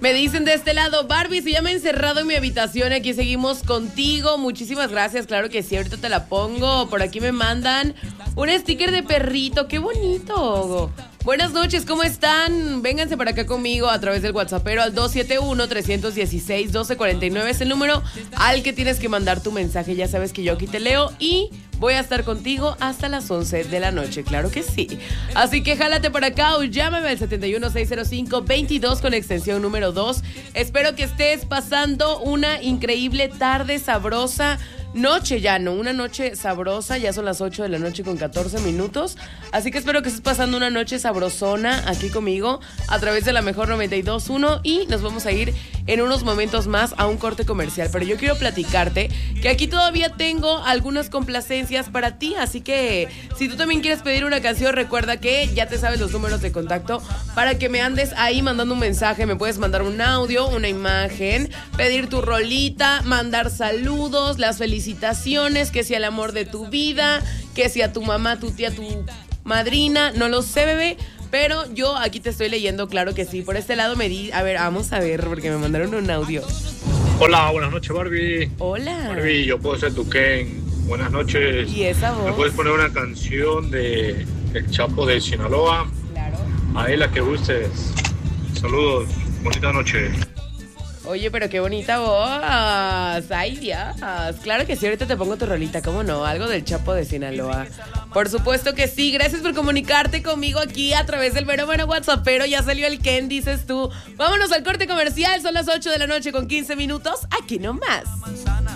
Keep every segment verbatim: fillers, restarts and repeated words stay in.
Me dicen de este lado, Barbie, se llama encerrado en mi habitación, aquí seguimos contigo. Muchísimas gracias, claro que sí, ahorita te la pongo. Por aquí me mandan un sticker de perrito, qué bonito. Buenas noches, ¿cómo están? Vénganse para acá conmigo a través del WhatsAppero al dos siete uno, tres uno seis, uno dos cuatro nueve. Es el número al que tienes que mandar tu mensaje. Ya sabes que yo aquí te leo y voy a estar contigo hasta las once de la noche, claro que sí. Así que jálate para acá o llámame al siete uno seis cero cinco veintidós con extensión número dos. Espero que estés pasando una increíble tarde sabrosa. Noche ya, ¿no? Una noche sabrosa, ya son las ocho de la noche con catorce minutos, así que espero que estés pasando una noche sabrosona aquí conmigo a través de la mejor noventa y dos punto uno y nos vamos a ir en unos momentos más a un corte comercial, pero yo quiero platicarte que aquí todavía tengo algunas complacencias para ti, así que si tú también quieres pedir una canción, recuerda que ya te sabes los números de contacto para que me andes ahí mandando un mensaje, me puedes mandar un audio, una imagen, pedir tu rolita, mandar saludos, las felicidades, felicitaciones, que sea el amor de tu vida, que sea tu mamá, tu tía, tu madrina, no lo sé, bebé, pero yo aquí te estoy leyendo, claro que sí. Por este lado me di, a ver, vamos a ver, porque me mandaron un audio. Hola, buenas noches, Barbie. Hola. Barbie, yo puedo ser tu Ken. Buenas noches. ¿Y esa voz? ¿Me puedes poner una canción de El Chapo de Sinaloa? Claro. Ahí la que gustes. Saludos, bonita noche. Oye, pero qué bonita voz. Ay, Dios. Claro que sí, ahorita te pongo tu rolita, ¿cómo no? Algo del Chapo de Sinaloa. Por supuesto que sí. Gracias por comunicarte conmigo aquí a través del Vero Bueno WhatsAppero. Ya salió el Ken, dices tú. Vámonos al corte comercial. Son las ocho de la noche con quince minutos. Aquí nomás. Manzana.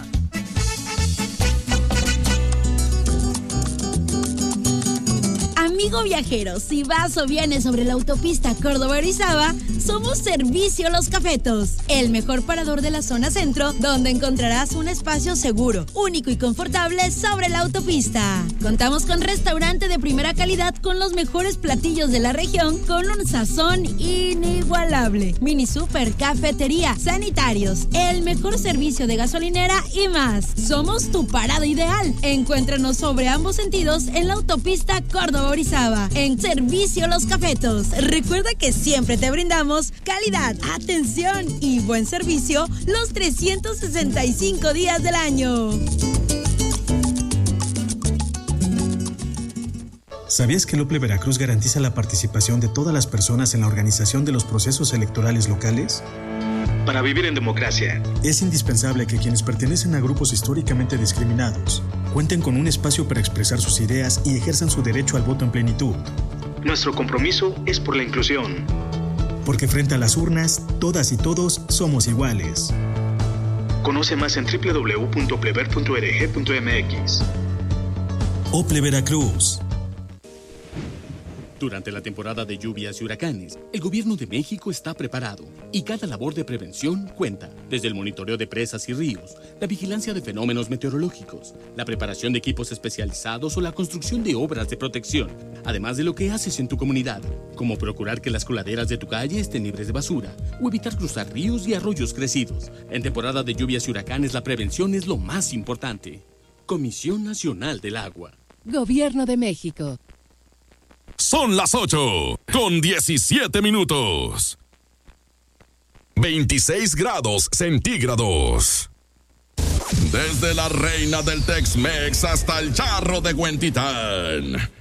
Amigo viajero, si vas o vienes sobre la autopista Córdoba-Orizaba, somos Servicio Los Cafetos, el mejor parador de la zona centro, donde encontrarás un espacio seguro, único y confortable sobre la autopista. Contamos con restaurante de primera calidad con los mejores platillos de la región, con un sazón inigualable. Mini super, cafetería, sanitarios, el mejor servicio de gasolinera y más. Somos tu parada ideal. Encuéntranos sobre ambos sentidos en la autopista Córdoba-Orizaba. En Servicio Los Cafetos. Recuerda que siempre te brindamos calidad, atención y buen servicio los trescientos sesenta y cinco días del año. ¿Sabías que el O P L E Veracruz garantiza la participación de todas las personas en la organización de los procesos electorales locales? Para vivir en democracia, es indispensable que quienes pertenecen a grupos históricamente discriminados cuenten con un espacio para expresar sus ideas y ejerzan su derecho al voto en plenitud. Nuestro compromiso es por la inclusión. Porque frente a las urnas, todas y todos somos iguales. Conoce más en doble u doble u doble u punto pleber punto org punto m x. O P L E Veracruz. Durante la temporada de lluvias y huracanes, el Gobierno de México está preparado y cada labor de prevención cuenta. Desde el monitoreo de presas y ríos, la vigilancia de fenómenos meteorológicos, la preparación de equipos especializados o la construcción de obras de protección, además de lo que haces en tu comunidad, como procurar que las coladeras de tu calle estén libres de basura o evitar cruzar ríos y arroyos crecidos. En temporada de lluvias y huracanes, la prevención es lo más importante. Comisión Nacional del Agua. Gobierno de México. Son las ocho con diecisiete minutos. veintiséis grados centígrados. Desde la reina del Tex-Mex hasta el charro de Huentitán.